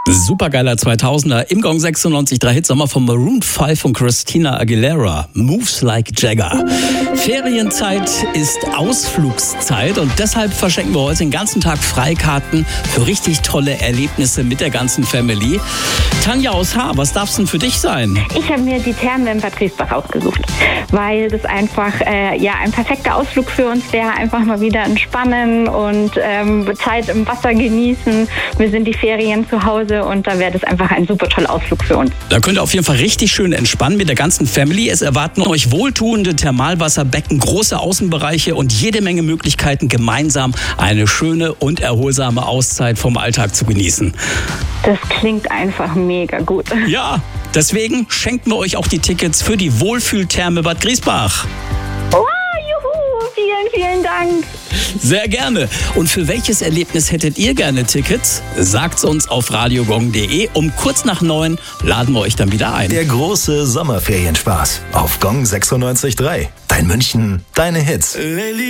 Supergeiler 2000er im Gong 96.3 Hitsommer von Maroon 5 und Christina Aguilera. Moves like Jagger. Ferienzeit ist Ausflugszeit und deshalb verschenken wir heute den ganzen Tag Freikarten für richtig tolle Erlebnisse mit der ganzen Family. Tanja aus Haar, was darf es denn für dich sein? Ich habe mir die Therme in Bad Griesbach ausgesucht, weil das einfach ein perfekter Ausflug für uns wäre. Einfach mal wieder entspannen und Zeit im Wasser genießen. Wir sind die Ferien zu Hause und da wäre das einfach ein super toller Ausflug für uns. Da könnt ihr auf jeden Fall richtig schön entspannen mit der ganzen Family. Es erwarten euch wohltuende Thermalwasserbecken, große Außenbereiche und jede Menge Möglichkeiten, gemeinsam eine schöne und erholsame Auszeit vom Alltag zu genießen. Das klingt einfach mega gut. Ja, deswegen schenken wir euch auch die Tickets für die Wohlfühltherme Bad Griesbach. Vielen Dank. Sehr gerne. Und für welches Erlebnis hättet ihr gerne Tickets? Sagt's uns auf radiogong.de. Um kurz nach 9 laden wir euch dann wieder ein. Der große Sommerferienspaß auf Gong 96.3. Dein München, deine Hits.